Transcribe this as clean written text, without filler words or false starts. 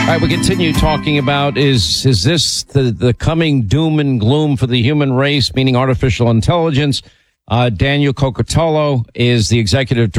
All right, we continue talking about is this the coming doom and gloom for the human race, meaning artificial intelligence? Daniel Cocollo is the executive